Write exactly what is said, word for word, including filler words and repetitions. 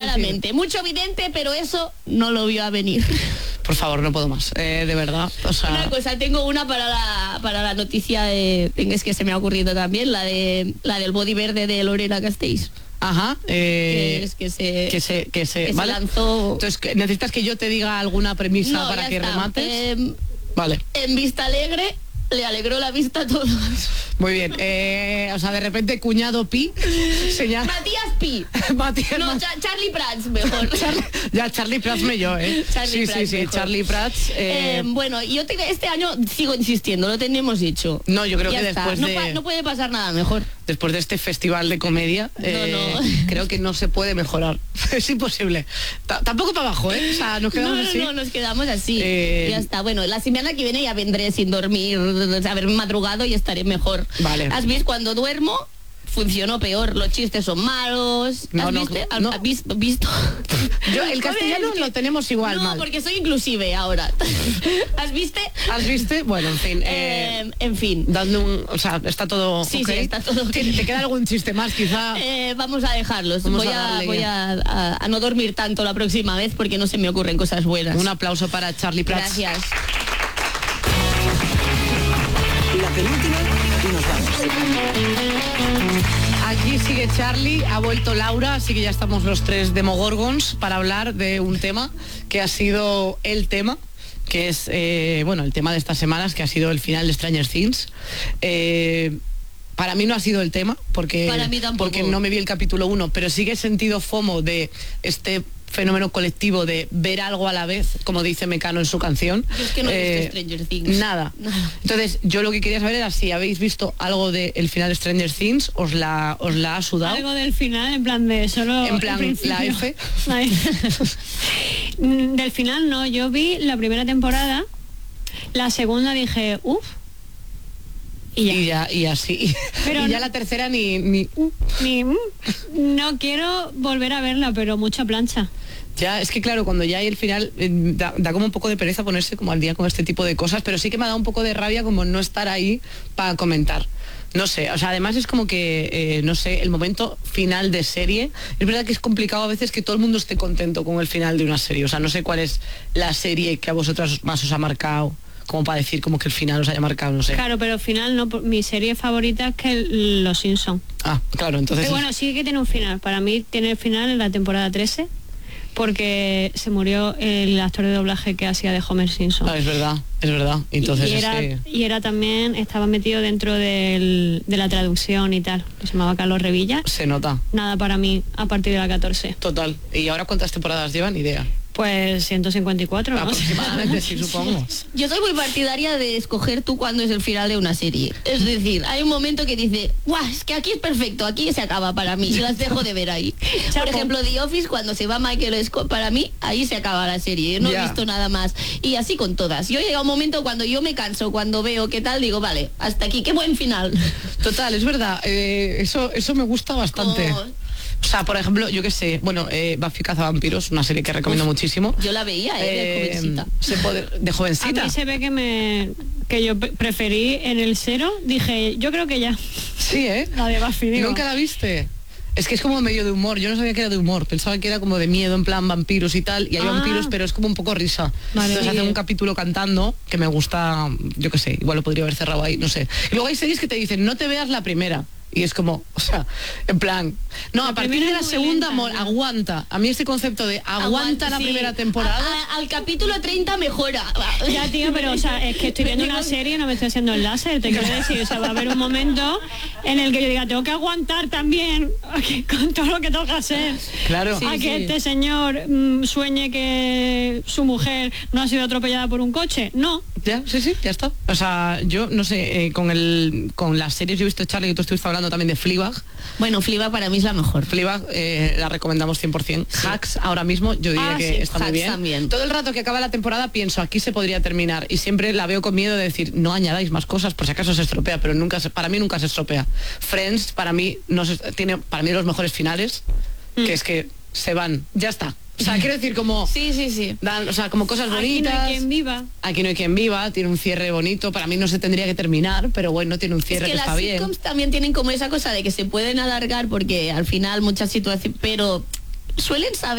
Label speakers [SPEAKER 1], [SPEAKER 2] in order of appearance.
[SPEAKER 1] claramente. Mucho vidente, pero eso no lo vio a venir.
[SPEAKER 2] Por favor, no puedo más, eh, de verdad. O sea...
[SPEAKER 1] Una cosa, tengo una para la para la noticia de, es que se me ha ocurrido también, la de la del body verde de Lorena Castells.
[SPEAKER 2] Ajá, eh,
[SPEAKER 1] que, es que se
[SPEAKER 2] que se, que se,
[SPEAKER 1] que
[SPEAKER 2] ¿vale?
[SPEAKER 1] se lanzó.
[SPEAKER 2] Entonces, ¿necesitas que yo te diga alguna premisa
[SPEAKER 1] no,
[SPEAKER 2] para que
[SPEAKER 1] está.
[SPEAKER 2] remates?
[SPEAKER 1] Eh,
[SPEAKER 2] vale.
[SPEAKER 1] En Vista Alegre le alegró la vista a todos.
[SPEAKER 2] Muy bien, eh, o sea, de repente cuñado Pi se llama...
[SPEAKER 1] Matías Pi.
[SPEAKER 2] Matías,
[SPEAKER 1] no, Cha Charlie Prats, mejor.
[SPEAKER 2] Charlie, ya, Charlie Prats me yo, ¿eh?
[SPEAKER 1] Charlie
[SPEAKER 2] sí,
[SPEAKER 1] Prats
[SPEAKER 2] sí, sí,
[SPEAKER 1] mejor.
[SPEAKER 2] Charlie Prats. Eh...
[SPEAKER 1] Eh, bueno, yo te, este año sigo insistiendo, lo tenemos hecho.
[SPEAKER 2] No, yo creo
[SPEAKER 1] ya
[SPEAKER 2] que
[SPEAKER 1] está.
[SPEAKER 2] después
[SPEAKER 1] no
[SPEAKER 2] de...
[SPEAKER 1] Pa, no puede pasar nada mejor.
[SPEAKER 2] Después de este festival de comedia,
[SPEAKER 1] no,
[SPEAKER 2] eh,
[SPEAKER 1] no.
[SPEAKER 2] creo que no se puede mejorar. Es imposible. T Tampoco para abajo, ¿eh? O sea, nos quedamos
[SPEAKER 1] no, no,
[SPEAKER 2] así.
[SPEAKER 1] No, nos quedamos así.
[SPEAKER 2] Eh...
[SPEAKER 1] Ya está. Bueno, la semana que viene ya vendré sin dormir, haber madrugado y estaré mejor.
[SPEAKER 2] Vale.
[SPEAKER 1] ¿Has visto cuando duermo? Funcionó peor, los chistes son malos.
[SPEAKER 2] No,
[SPEAKER 1] ¿Has
[SPEAKER 2] no,
[SPEAKER 1] visto?
[SPEAKER 2] no.
[SPEAKER 1] ¿Has visto? visto?
[SPEAKER 2] Yo, el castellano
[SPEAKER 1] Joder,
[SPEAKER 2] lo tenemos igual
[SPEAKER 1] No,
[SPEAKER 2] mal.
[SPEAKER 1] porque soy inclusive ahora. ¿Has visto?
[SPEAKER 2] ¿Has visto? Bueno, en fin. Eh,
[SPEAKER 1] Eh, en fin.
[SPEAKER 2] Dando un... O sea, está todo...
[SPEAKER 1] Sí,
[SPEAKER 2] okay.
[SPEAKER 1] sí, está todo
[SPEAKER 2] ¿Te,
[SPEAKER 1] okay.
[SPEAKER 2] ¿Te queda algún chiste más, quizá?
[SPEAKER 1] Eh, vamos a dejarlos.
[SPEAKER 2] Vamos
[SPEAKER 1] voy
[SPEAKER 2] a
[SPEAKER 1] a,
[SPEAKER 2] darle
[SPEAKER 1] voy
[SPEAKER 2] ya.
[SPEAKER 1] a, a, a no dormir tanto la próxima vez porque no se me ocurren cosas buenas.
[SPEAKER 2] Un aplauso para Charlie Prats.
[SPEAKER 1] Gracias.
[SPEAKER 3] La penúltima y nos vamos.
[SPEAKER 2] Aquí sigue Charlie, ha vuelto Laura, así que ya estamos los tres Demogorgons para hablar de un tema que ha sido el tema, que es, eh, bueno, el tema de estas semanas, que ha sido el final de Stranger Things. Eh, para mí no ha sido el tema, porque,
[SPEAKER 1] Para mí tampoco.
[SPEAKER 2] porque no me vi el capítulo uno, pero sí que he sentido FOMO de este fenómeno colectivo de ver algo a la vez, como dice Mecano en su canción.
[SPEAKER 1] Yo es que no he
[SPEAKER 2] Eh,
[SPEAKER 1] visto Stranger Things.
[SPEAKER 2] Nada.
[SPEAKER 1] Nada.
[SPEAKER 2] Entonces, yo lo que quería saber era si habéis visto algo del final de Stranger Things, os la, os la ha sudado.
[SPEAKER 4] Algo del final, en plan de solo
[SPEAKER 2] En plan,
[SPEAKER 4] el principio.
[SPEAKER 2] la F.
[SPEAKER 4] La F. Mm, Del final no, yo vi la primera temporada, la segunda dije, uff, y ya.
[SPEAKER 2] Y ya, y así.
[SPEAKER 4] Pero
[SPEAKER 2] y ya
[SPEAKER 4] no-
[SPEAKER 2] la tercera ni... ni uh.
[SPEAKER 4] Ni, mm, no quiero volver a verla, pero mucha plancha.
[SPEAKER 2] Ya, es que claro, cuando ya hay el final, eh, da, da como un poco de pereza ponerse como al día con este tipo de cosas, pero sí que me ha dado un poco de rabia como no estar ahí para comentar. No sé, o sea, además es como que, eh, no sé, el momento final de serie, es verdad que es complicado a veces que todo el mundo esté contento con el final de una serie, o sea, no sé cuál es la serie que a vosotras más os ha marcado, como para decir como que el final os haya marcado, no sé.
[SPEAKER 4] Claro, pero al final no, mi serie favorita es que el- Los Simpsons.
[SPEAKER 2] Ah, claro, entonces...
[SPEAKER 4] Pero bueno, sí que tiene un final. Para mí tiene el final en la temporada trece, porque se murió el actor de doblaje que hacía de Homer Simpson.
[SPEAKER 2] Ah, es verdad, es verdad. Entonces
[SPEAKER 4] y, era,
[SPEAKER 2] es que...
[SPEAKER 4] y era también, estaba metido dentro del, de la traducción y tal. Se llamaba Carlos Revilla.
[SPEAKER 2] se nota,
[SPEAKER 4] Nada para mí a partir de la catorce.
[SPEAKER 2] total. ¿Y ahora cuántas temporadas llevan? Ni idea.
[SPEAKER 4] Pues ciento cincuenta y cuatro, ¿no?
[SPEAKER 2] Aproximadamente, sí, supongo.
[SPEAKER 1] Yo soy muy partidaria de escoger tú cuándo es el final de una serie. Es decir, hay un momento que dice, guau, es que aquí es perfecto, aquí se acaba para mí, y las dejo de ver ahí. Por
[SPEAKER 4] Chapo.
[SPEAKER 1] ejemplo, The Office, cuando se va Michael Scott, para mí, ahí se acaba la serie. Yo no
[SPEAKER 2] Ya.
[SPEAKER 1] he visto nada más. Y así con todas. Yo llega un momento cuando yo me canso, cuando veo qué tal, digo, vale, hasta aquí, qué buen final.
[SPEAKER 2] Total, es verdad. eh, eso, eso me gusta bastante.
[SPEAKER 1] Como-
[SPEAKER 2] O sea, por ejemplo, yo qué sé, bueno, eh, Buffy Cazavampiros, una serie que recomiendo
[SPEAKER 1] Uf,
[SPEAKER 2] muchísimo.
[SPEAKER 1] Yo la veía, eh, de
[SPEAKER 2] Eh,
[SPEAKER 1] jovencita.
[SPEAKER 2] se puede- de
[SPEAKER 4] A
[SPEAKER 2] jovencita.
[SPEAKER 4] mí se ve que me que yo pe- preferí en el cero, dije, yo creo que ya.
[SPEAKER 2] Sí, ¿eh?
[SPEAKER 4] La de Buffy, digo.
[SPEAKER 2] ¿Nunca la viste? Es que es como medio de humor. Yo no sabía que era de humor. Pensaba que era como de miedo, en plan vampiros y tal. Y hay
[SPEAKER 4] Ah.
[SPEAKER 2] vampiros, pero es como un poco risa.
[SPEAKER 4] Vale.
[SPEAKER 2] Entonces hacen un capítulo cantando que me gusta, yo qué sé, igual lo podría haber cerrado ahí, no sé. Y luego hay series que te dicen, no te veas la primera. Y es como, o sea, en plan, no,
[SPEAKER 4] La
[SPEAKER 2] a partir
[SPEAKER 4] primera
[SPEAKER 2] de la
[SPEAKER 4] es muy
[SPEAKER 2] segunda,
[SPEAKER 4] lenta,
[SPEAKER 2] amor,
[SPEAKER 4] ¿no?
[SPEAKER 2] aguanta. A mí este concepto de aguanta,
[SPEAKER 1] Aguanta,
[SPEAKER 2] la
[SPEAKER 1] sí.
[SPEAKER 2] primera temporada.
[SPEAKER 1] A- a- al capítulo treinta mejora.
[SPEAKER 4] Ya, tío, pero o sea, es que estoy viendo una serie y no me estoy haciendo el láser, te quiero decir, o sea, va a haber un momento en el que yo diga, tengo que aguantar también ok, con todo lo que tengo que hacer.
[SPEAKER 2] Claro.
[SPEAKER 4] a
[SPEAKER 2] Sí,
[SPEAKER 4] que
[SPEAKER 2] sí.
[SPEAKER 4] este señor mm, sueñe que su mujer no ha sido atropellada por un coche. No.
[SPEAKER 2] Ya, sí, sí, ya está. O sea, yo no sé, eh, con el con las series yo he visto, Charlie, que tú estuviste hablando también de Fleabag.
[SPEAKER 1] Bueno, Fleabag para mí es la mejor.
[SPEAKER 2] Fleabag eh, la recomendamos cien por ciento. Hacks ahora mismo yo diría
[SPEAKER 4] Ah,
[SPEAKER 2] que
[SPEAKER 4] sí,
[SPEAKER 2] está muy
[SPEAKER 1] Hacks
[SPEAKER 2] bien.
[SPEAKER 1] también.
[SPEAKER 2] Todo el rato que acaba la temporada pienso, aquí se podría terminar. Y siempre la veo con miedo de decir, no añadáis más cosas por si acaso se estropea, pero nunca se- para mí nunca se estropea. Friends para mí no se- tiene para mí los mejores finales, que es que se van, ya está. O sea, quiero decir como
[SPEAKER 1] Sí, sí, sí.
[SPEAKER 2] dan, o sea, como cosas
[SPEAKER 4] Aquí no
[SPEAKER 2] bonitas.
[SPEAKER 4] hay quien viva.
[SPEAKER 2] Aquí no hay quien viva, tiene un cierre bonito. Para mí no se tendría que terminar, pero bueno, tiene un
[SPEAKER 1] Es
[SPEAKER 2] cierre
[SPEAKER 1] que
[SPEAKER 2] que,
[SPEAKER 1] las
[SPEAKER 2] está bien.
[SPEAKER 1] sitcoms también tienen como esa cosa de que se pueden alargar porque al final muchas situaciones, pero suelen saber